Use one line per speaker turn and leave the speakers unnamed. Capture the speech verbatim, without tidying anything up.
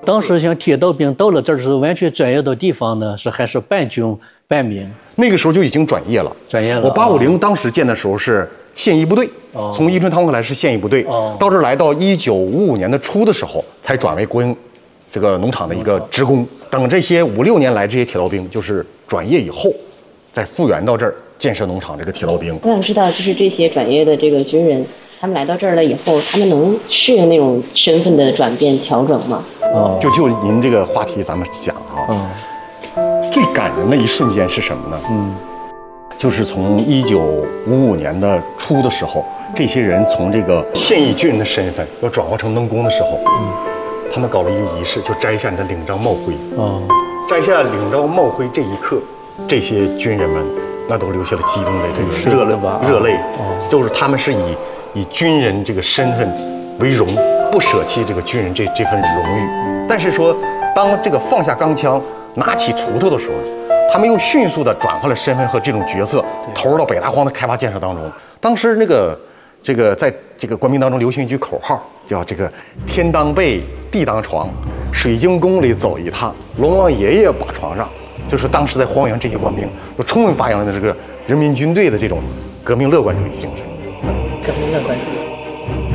当时像铁道兵到了这儿是完全专业的地方呢，是还是半军半民？
那个时候就已经转业了。
转业了。
我八五零当时建的时候是现役部队，
哦、
从伊春汤过来是现役部队，哦、到这儿来到一九五五年的初的时候，才转为国营这个农场的一个职工。等这些五六年来这些铁道兵就是转业以后，再复员到这儿建设农场这个铁道兵。
我想知道，就是这些转业的这个军人。他们来到这儿了以后，他们能适应那种身份的转变调整吗？
哦，就就您这个话题，咱们讲啊，嗯，最感人的一瞬间是什么呢？嗯，就是从一九五五年的初的时候，这些人从这个现役军人的身份要转化成农工的时候，嗯，他们搞了一个仪式，就摘下你的领章帽徽。哦，摘下领章帽徽这一刻，这些军人们那都流下了激动的这个热泪，热泪。哦，就是他们是以。以军人这个身份为荣，不舍弃这个军人这这份荣誉。但是说，当这个放下钢枪，拿起锄头的时候，他们又迅速地转换了身份和这种角色，投入到北大荒的开发建设当中。当时那个这个在这个官兵当中流行一句口号，叫这个“天当被，地当床，水晶宫里走一趟，龙王爷爷把床上”。就是当时在荒原这些官兵，都充分发扬了这个人民军队的这种革命乐观主义精神。
革命乐观主义。